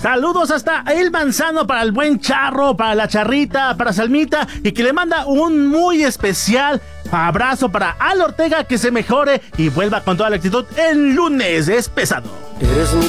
Saludos hasta El Manzano para el buen Charro, para la Charrita, para Salmita, y que le manda un muy especial abrazo para Al Ortega, que se mejore y vuelva con toda la actitud el lunes. Es pesado. Eres mi